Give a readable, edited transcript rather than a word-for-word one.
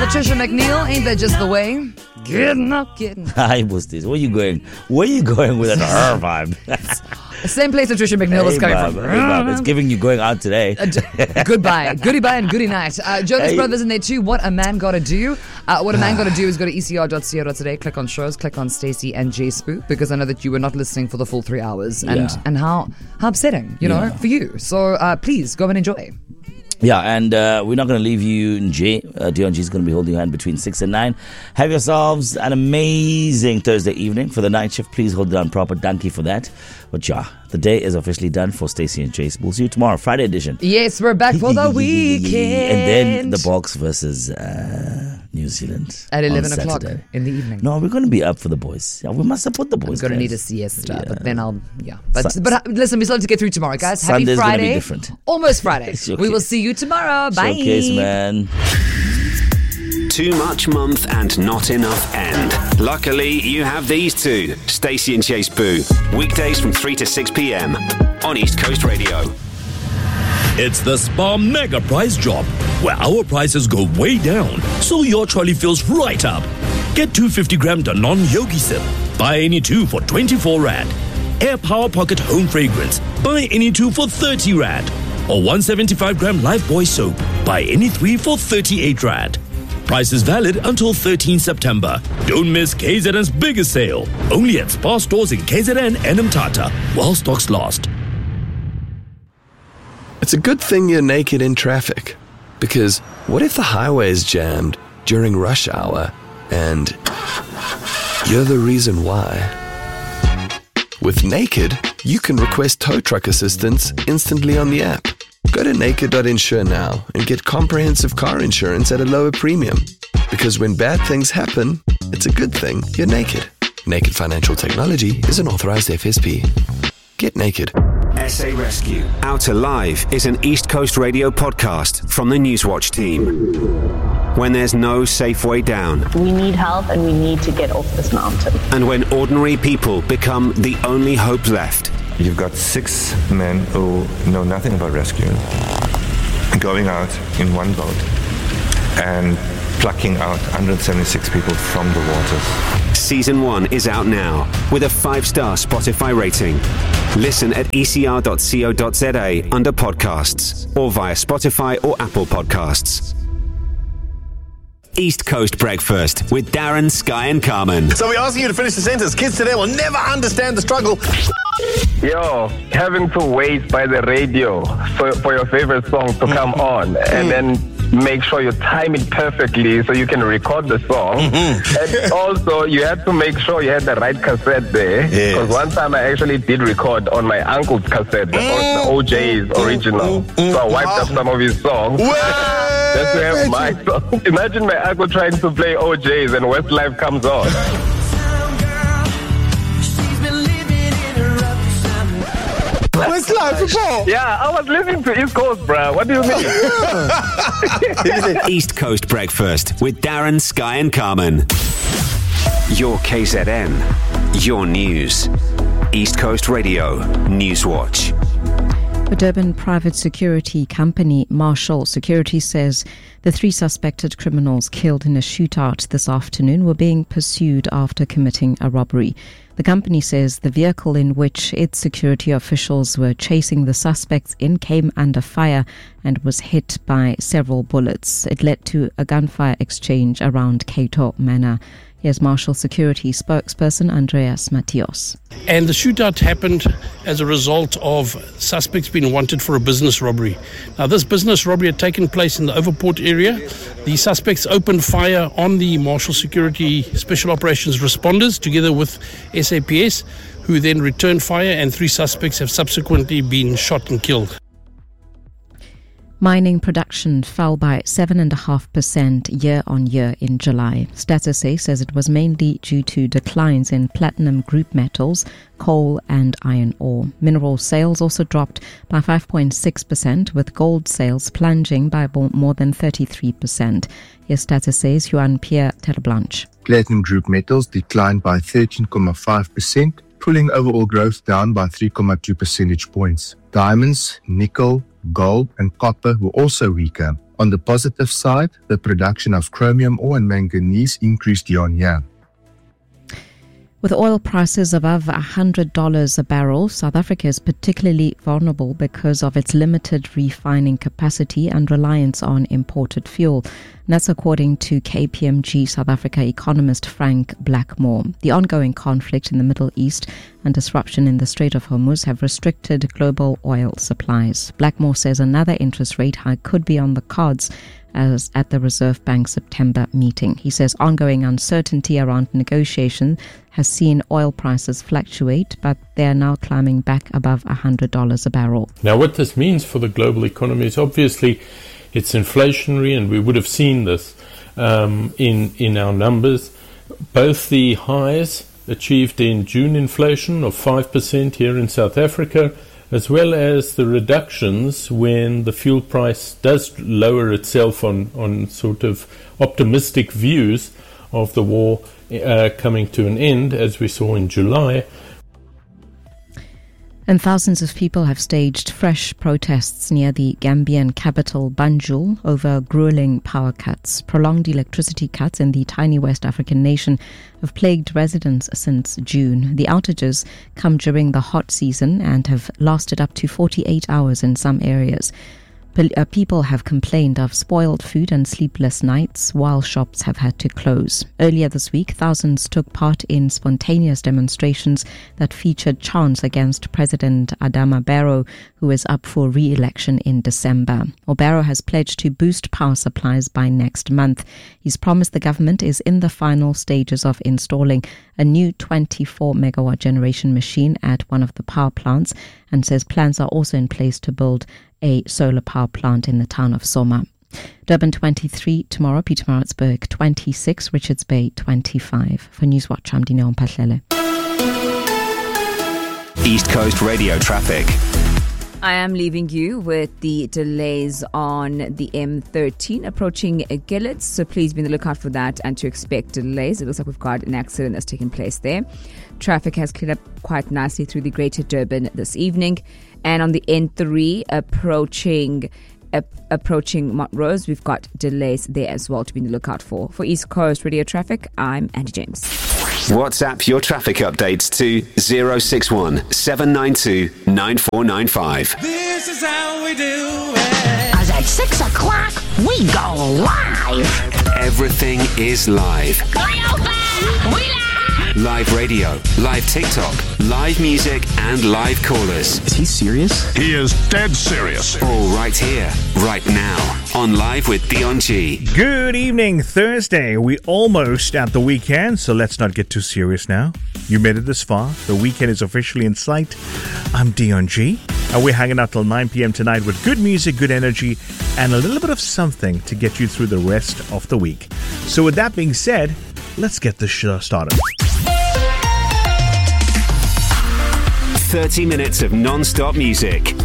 Patricia McNeil, ain't that just the way? Getting up, getting. Hi, Boosties. Where you going? Where you going with that vibe? Same place Patricia McNeil was coming from. It's giving you going out today. Goodbye. Goodie bye and goodie night. Jonas Brothers in there too. What a man gotta do. What a man gotta do is go to ecr.co.za, click on shows, click on Stacey and Jay Spoo, because I know that you were not listening for the full 3 hours. And how upsetting, you know, for you. So please go and enjoy. Yeah, and we're not going to leave you in J. Dion G is going to be holding your hand between 6 and 9. Have yourselves an amazing Thursday evening. For the night shift, please hold it down proper. Thank you for that. But yeah, the day is officially done for Stacey and Chase. We'll see you tomorrow, Friday edition. Yes, we're back for the weekend. And then the Boks versus New Zealand at 11 o'clock Saturday. In the evening. No, we're going to be up for the boys. Yeah, we must support the boys. I'm going to need a siesta, but then I'll, But listen, we still have to get through tomorrow, guys. Happy Sunday's Friday. Gonna be different. Almost Friday. Okay. We will see you tomorrow. Bye. Showcase, man. Too much month and not enough end. Luckily, you have these two. Stacey and Chase Boo. Weekdays from 3 to 6 p.m. on East Coast Radio. It's the Spar Mega Price Drop, where our prices go way down, so your trolley fills right up. Get 250-gram Danone Yogi Sip. Buy any two for 24 Rand. Air Power Pocket Home Fragrance. Buy any two for 30 Rand. Or 175-gram Lifebuoy Soap. Buy any 3 for 38 Rand. Price is valid until 13 September. Don't miss KZN's biggest sale. Only at Spar stores in KZN and Mthatha, while stocks last. It's a good thing you're naked in traffic. Because what if the highway is jammed during rush hour and you're the reason why? With Naked, you can request tow truck assistance instantly on the app. Go to naked.insure now and get comprehensive car insurance at a lower premium. Because when bad things happen, it's a good thing you're naked. Naked Financial Technology is an authorized FSP. Get naked. SA Rescue Out Alive is an East Coast Radio podcast from the Newswatch team. When there's no safe way down. We need help and we need to get off this mountain. And when ordinary people become the only hope left. You've got 6 men who know nothing about rescue, going out in one boat and plucking out 176 people from the waters. Season 1 is out now with a 5-star Spotify rating. Listen at ecr.co.za under podcasts or via Spotify or Apple Podcasts. East Coast Breakfast with Darren, Sky and Carmen. So we're asking you to finish the sentence. Kids today will never understand the struggle. Yo, having to wait by the radio for your favorite song to come on and then make sure you time it perfectly so you can record the song. And also, you had to make sure you had the right cassette there. Because one time I actually did record on my uncle's cassette, the OJ's original. So I wiped up some of his songs. Just to have my song. Imagine my uncle trying to play OJ's and Westlife comes on. Westlife, Paul. Yeah, I was listening to East Coast, bruh. What do you mean? East Coast Breakfast with Darren, Sky and Carmen. Your KZN. Your news. East Coast Radio. Newswatch. The Durban private security company Marshall Security says the 3 suspected criminals killed in a shootout this afternoon were being pursued after committing a robbery. The company says the vehicle in which its security officials were chasing the suspects in came under fire and was hit by several bullets. It led to a gunfire exchange around Cato Manor. Here's Marshall Security spokesperson Andreas Matios. And the shootout happened as a result of suspects being wanted for a business robbery. Now, this business robbery had taken place in the Overport area. The suspects opened fire on the Marshall Security Special Operations responders together with SAPS, who then returned fire, and 3 suspects have subsequently been shot and killed. Mining production fell by 7.5% year-on-year in July. Stats SA says it was mainly due to declines in platinum group metals, coal and iron ore. Mineral sales also dropped by 5.6%, with gold sales plunging by more than 33%. Here's Stats SA's Juan-Pierre Terblanche. Platinum group metals declined by 13.5%, pulling overall growth down by 3.2 percentage points. Diamonds, nickel, gold and copper were also weaker. On the positive side, the production of chromium ore and manganese increased year-on-year. With oil prices above $100 a barrel, South Africa is particularly vulnerable because of its limited refining capacity and reliance on imported fuel. And that's according to KPMG South Africa economist Frank Blackmore. The ongoing conflict in the Middle East and disruption in the Strait of Hormuz have restricted global oil supplies. Blackmore says another interest rate hike could be on the cards as at the Reserve Bank September meeting. He says ongoing uncertainty around negotiation has seen oil prices fluctuate, but they are now climbing back above $100 a barrel. Now, what this means for the global economy is obviously it's inflationary, and we would have seen this in our numbers. Both the highs achieved in June inflation of 5% here in South Africa, as well as the reductions when the fuel price does lower itself on sort of optimistic views of the war coming to an end, as we saw in July. And thousands of people have staged fresh protests near the Gambian capital Banjul over grueling power cuts. Prolonged electricity cuts in the tiny West African nation have plagued residents since June. The outages come during the hot season and have lasted up to 48 hours in some areas. People have complained of spoiled food and sleepless nights while shops have had to close. Earlier this week, thousands took part in spontaneous demonstrations that featured chants against President Adama Barrow, who is up for re-election in December. Barrow has pledged to boost power supplies by next month. He's promised the government is in the final stages of installing a new 24-megawatt generation machine at one of the power plants, and says plans are also in place to build a solar power plant in the town of Soma. Durban 23 tomorrow, Pietermaritzburg 26, Richards Bay 25. For Newswatch, I'm Dineo Mpahlele. East Coast Radio traffic. I am leaving you with the delays on the M13 approaching Gillett, so please be on the lookout for that and to expect delays. It looks like we've got an accident that's taken place there. Traffic has cleared up quite nicely through the Greater Durban this evening. And on the N3 approaching Montrose, we've got delays there as well to be on the lookout for. For East Coast Radio Traffic, I'm Andy James. WhatsApp your traffic updates to 061 792 9495. This is how we do it. As at 6 o'clock, we go live. Everything is live. We live. Live radio, live TikTok, live music, and live callers. Is he serious? He is dead serious. All right here, right now, on Live with Dion G. Good evening, Thursday. We almost at the weekend, so let's not get too serious now. You made it this far. The weekend is officially in sight. I'm Dion G, and we're hanging out till 9 p.m. tonight with good music, good energy, and a little bit of something to get you through the rest of the week. So with that being said, let's get this show started. 30 minutes of non-stop music.